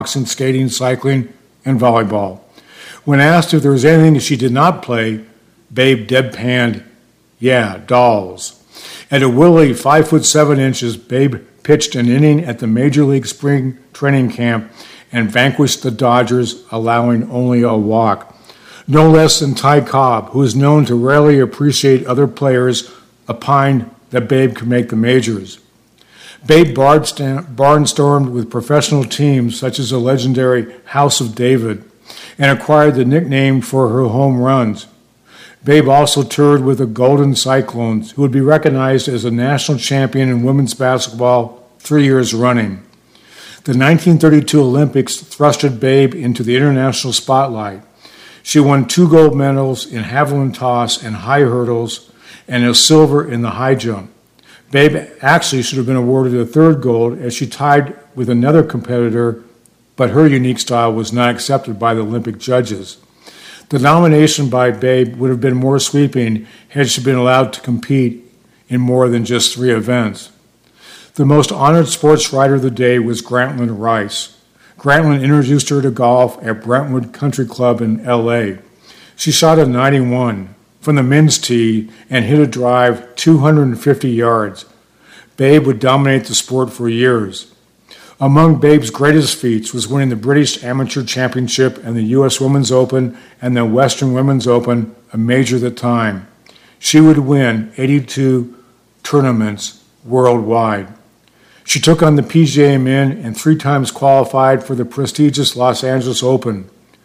boxing, skating, cycling, and volleyball. When asked if there was anything she did not play, Babe deadpanned, "Yeah, dolls." At a woolly 5'7", Babe pitched an inning at the Major League Spring Training Camp and vanquished the Dodgers, allowing only a walk. No less than Ty Cobb, who is known to rarely appreciate other players, opined that Babe could make the majors. Babe barnstormed with professional teams such as the legendary House of David and acquired the nickname for her home runs. Babe also toured with the Golden Cyclones, who would be recognized as a national champion in women's basketball 3 years running. The 1932 Olympics thrusted Babe into the international spotlight. She won 2 gold medals in javelin toss and high hurdles and a silver in the high jump. Babe actually should have been awarded a 3rd gold as she tied with another competitor, but her unique style was not accepted by the Olympic judges. The nomination by Babe would have been more sweeping had she been allowed to compete in more than just 3 events. The most honored sports writer of the day was Grantland Rice. Grantland introduced her to golf at Brentwood Country Club in L.A. She shot a 91 from the men's tee and hit a drive 250 yards. Babe would dominate the sport for years. Among Babe's greatest feats was winning the British Amateur Championship and the U.S. Women's Open and the Western Women's Open, a major at the time. She would win 82 tournaments worldwide. She took on the PGA men and 3 times qualified for the prestigious Los Angeles Open.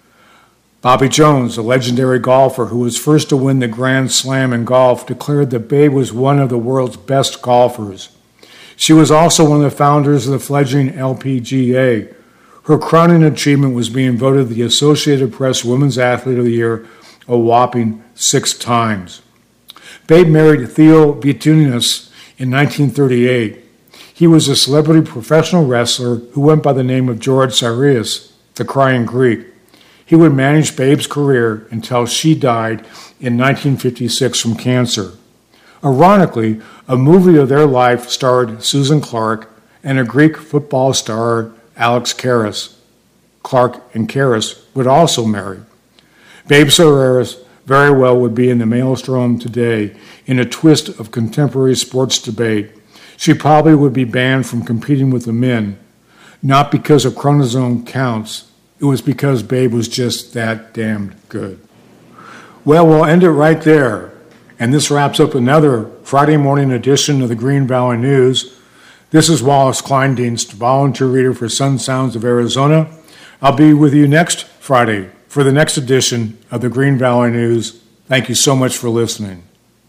Bobby Jones, a legendary golfer who was first to win the Grand Slam in golf, declared that Babe was one of the world's best golfers. She was also one of the founders of the fledgling LPGA. Her crowning achievement was being voted the Associated Press Women's Athlete of the Year a whopping 6 times. Babe married Theo Vitunius in 1938. He was a celebrity professional wrestler who went by the name of George Sirius, the Crying Greek. He would manage Babe's career until she died in 1956 from cancer. Ironically, a movie of their life starred Susan Clark and a Greek football star, Alex Karras. Clark and Karras would also marry. Babe Sarias very well would be in the maelstrom today in a twist of contemporary sports debate. She probably would be banned from competing with the men, not because a chromosome counts. It was because Babe was just that damned good. Well, we'll end it right there. And this wraps up another Friday morning edition of the Green Valley News. This is Wallace Kleindienst, volunteer reader for Sun Sounds of Arizona. I'll be with you next Friday for the next edition of the Green Valley News. Thank you so much for listening.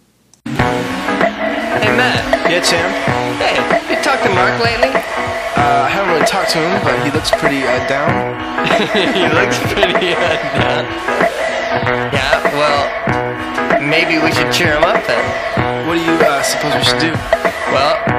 Hey, Matt. Yeah, Sam? Hey, you talked to Mark lately? I haven't really talked to him, but he looks pretty down. He looks pretty down. Yeah, well, maybe we should cheer him up then. What do you suppose we should do? Well,